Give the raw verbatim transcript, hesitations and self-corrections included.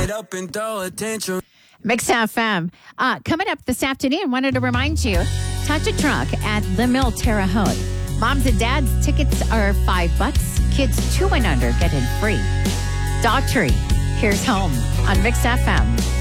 it up and throw attention. Mix F M. Uh, coming up this afternoon, wanted to remind you, touch a truck at the Mill Terre Haute. Moms and dads, tickets are five bucks. Kids two and under get in free. Daughtry, here's home on Mix F M.